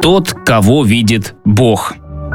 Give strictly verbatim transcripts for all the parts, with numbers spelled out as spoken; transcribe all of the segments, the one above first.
Тот, кого видит Бог.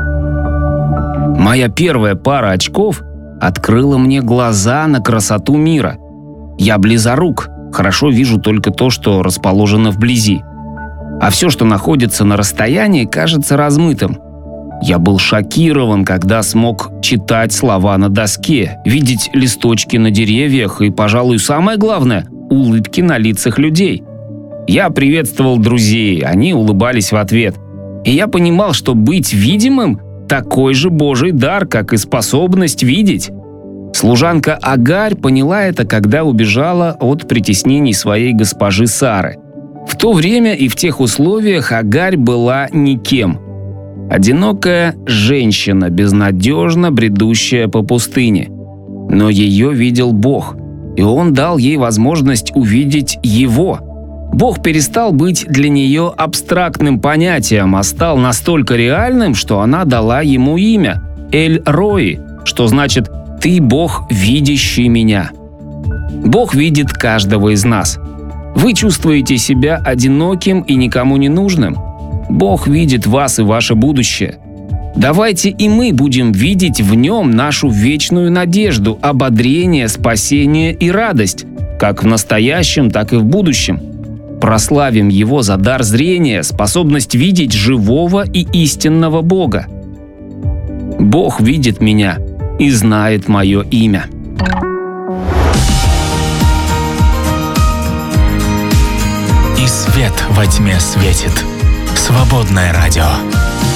Моя первая пара очков открыла мне глаза на красоту мира. Я близорук, хорошо вижу только то, что расположено вблизи. А все, что находится на расстоянии, кажется размытым. Я был шокирован, когда смог читать слова на доске, видеть листочки на деревьях и, пожалуй, самое главное – улыбки на лицах людей. Я приветствовал друзей, они улыбались в ответ. И я понимал, что быть видимым – такой же Божий дар, как и способность видеть. Служанка Агарь поняла это, когда убежала от притеснений своей госпожи Сары. В то время и в тех условиях Агарь была никем. Одинокая женщина, безнадежно бредущая по пустыне. Но ее видел Бог, и Он дал ей возможность увидеть Его. Бог перестал быть для нее абстрактным понятием, а стал настолько реальным, что она дала Ему имя – Эль-Рой, что значит «Ты, Бог, видящий меня». Бог видит каждого из нас. Вы чувствуете себя одиноким и никому не нужным? Бог видит вас и ваше будущее. Давайте и мы будем видеть в Нем нашу вечную надежду, ободрение, спасение и радость, как в настоящем, так и в будущем. Прославим Его за дар зрения, способность видеть живого и истинного Бога. Бог видит меня и знает мое имя. И свет во тьме светит. Свободное радио.